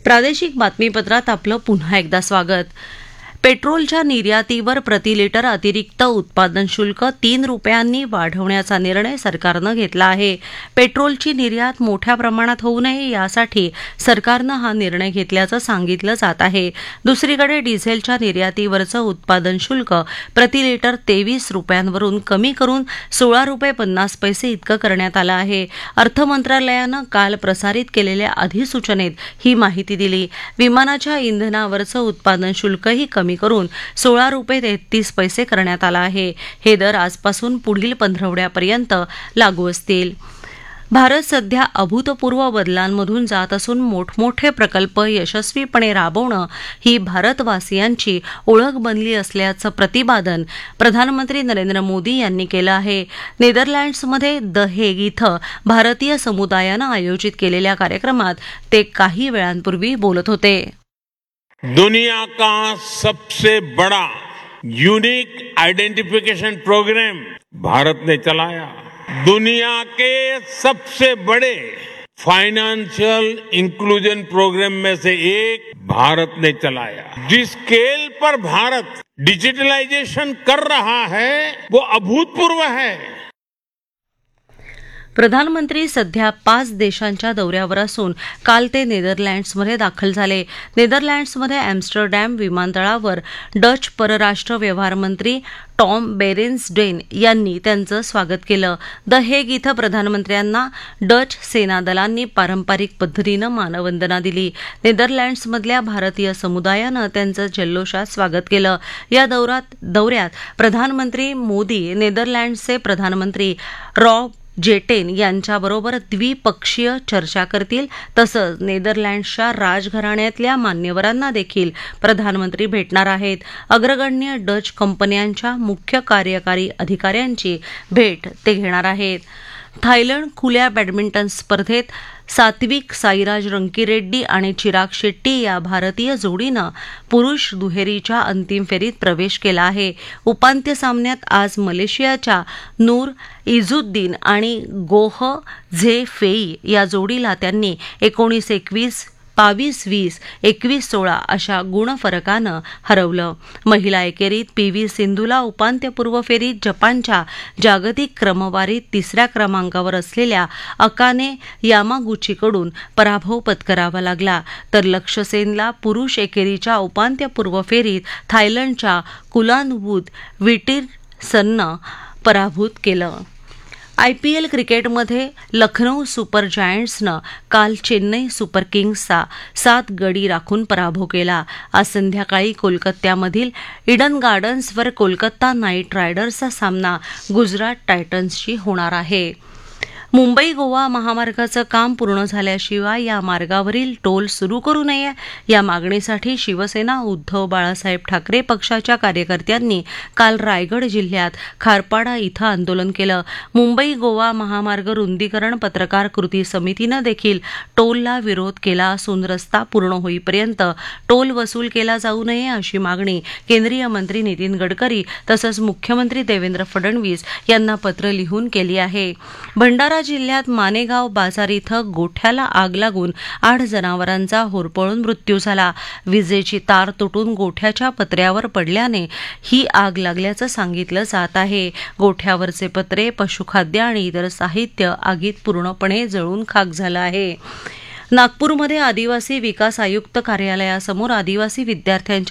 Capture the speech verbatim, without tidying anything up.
प्रादेशिक बातमीपत्रात आपलं पुन्हा एकदा स्वागत. पेट्रोलच्या निर्यातीवर प्रति लिटर अतिरिक्त उत्पादन शुल्क तीन रुपयांनी वाढवण्याचा निर्णय सरकारनं घेतला आहे. पेट्रोलची निर्यात मोठ्या प्रमाणात होऊ नये यासाठी सरकारनं हा निर्णय घेतल्याचं सांगितलं जात आहे. दुसरीकडे डिझेलच्या निर्यातीवरचं उत्पादन शुल्क प्रति लिटर तेवीस रुपयांवरून कमी करून सोळा रुपये पन्नास पैसे इतकं करण्यात आलं आहे. अर्थ मंत्रालयानं काल प्रसारित केलेल्या अधिसूचनेत ही माहिती दिली. विमानाच्या इंधनावरचं उत्पादन शुल्कही कमी करून सोळा रुपये तेहतीस पैसे करण्यात आला आहे. हे दर आजपासून पुढील पंधरवड्यापर्यंत लागू असतील. भारत सध्या अभूतपूर्व बदलांमधून जात असून मोठमोठे प्रकल्प यशस्वीपणे राबवणं ही भारतवासियांची ओळख बनली असल्याचं प्रतिपादन प्रधानमंत्री नरेंद्र मोदी यांनी केलं आहे. नेदरलँड्समध्ये द हेग इथं भारतीय समुदायानं आयोजित केलेल्या कार्यक्रमात ते काही वेळांपूर्वी बोलत होते. दुनिया का सबसे बड़ा यूनिक आइडेंटिफिकेशन प्रोग्राम भारत ने चलाया. दुनिया के सबसे बड़े फाइनेंशियल इंक्लूजन प्रोग्राम में से एक भारत ने चलाया. जिस स्केल पर भारत डिजिटलाइजेशन कर रहा है वो अभूतपूर्व है. प्रधानमंत्री सध्या पाच देशांच्या दौऱ्यावर असून काल ते नेदरलँड्समध्ये दाखल झाले. नेदरलँड्समध्ये एम्स्टरडॅम विमानतळावर डच परराष्ट्र व्यवहार मंत्री टॉम बेरेन्सडेन यांनी त्यांचं स्वागत केलं. द हेग इथं प्रधानमंत्र्यांना डच सेनादलांनी पारंपरिक पद्धतीनं मानवंदना दिली. नेदरलँड्समधल्या भारतीय समुदायानं त्यांचं जल्लोषात स्वागत केलं. या दौऱ्यात दौऱ्यात प्रधानमंत्री मोदी नेदरलँड्सचे प्रधानमंत्री रॉब जेटेन यांच्याबरोबर द्विपक्षीय चर्चा करतील. तसंच नेदरलँड्सच्या राजघराण्यातल्या मान्यवरांना देखील प्रधानमंत्री भेटणार आहेत. अग्रगण्य डच कंपन्यांच्या मुख्य कार्यकारी अधिकाऱ्यांची भेट ते घेणार आहेत. थायलंड खुल्या बॅडमिंटन स्पर्धेत सात्विक साईराज रंकीरेड्डी आणि चिराग शेट्टी या भारतीय जोडीनं पुरुष दुहेरीच्या अंतिम फेरीत प्रवेश केला आहे. उपांत्य सामन्यात आज मलेशियाच्या नूर इझुद्दीन आणि गोह झे फेई या जोडीला त्यांनी एकोणीस एकवीस बावीस वीस एकवीस सोळा अशा गुणफरकानं हरवलं. महिला एकेरीत पी व्ही सिंधूला उपांत्यपूर्व फेरीत जपानच्या जागतिक क्रमवारीत तिसऱ्या क्रमांकावर असलेल्या अकाने यामागुचीकडून पराभव पत्करावा लागला. तर लक्ष्य सेनला पुरुष एकेरीच्या उपांत्यपूर्व फेरीत थायलंडच्या कुलानवूद विटिरसननं पराभूत केलं. आयपीएल क्रिकेटमध्ये लखनौ सुपर जायंट्सनं काल चेन्नई सुपर किंग्सचा सात गडी राखून पराभव केला. आज संध्याकाळी कोलकात्यामधील इडन गार्डन्सवर कोलकाता नाईट रायडर्सचा सामना गुजरात टायटन्सशी होणार आहे. मुंबई गोवा महामार्गाचं काम पूर्ण झाल्याशिवाय या मार्गावरील टोल सुरू करू नये या मागणीसाठी शिवसेना उद्धव बाळासाहेब ठाकरे पक्षाच्या कार्यकर्त्यांनी काल रायगड जिल्ह्यात खारपाडा इथं आंदोलन केलं. मुंबई गोवा महामार्ग रुंदीकरण पत्रकार कृती समितीनं देखील टोलला विरोध केला असून रस्ता पूर्ण होईपर्यंत टोल वसूल केला जाऊ नये अशी मागणी केंद्रीय मंत्री नितीन गडकरी तसंच मुख्यमंत्री देवेंद्र फडणवीस यांना पत्र लिहून केली आहे. भंडारा जिल्ह्यात मानेगाव बाजार इथं गोठ्याला आग लागून आठ जनावरांचा होरपळून मृत्यू झाला. विजेची तार तुटून गोठ्याच्या पत्र्यावर पडल्याने ही आग लागल्याचं सांगितलं जात आहे. गोठ्यावरचे पत्रे, पशुखाद्य आणि इतर साहित्य आगीत पूर्णपणे जळून खाक झालं आहे. नागपूरमध्ये आदिवासी विकास आयुक्त कार्यालयासमोर आदिवासी विद्यार्थ्यांच्या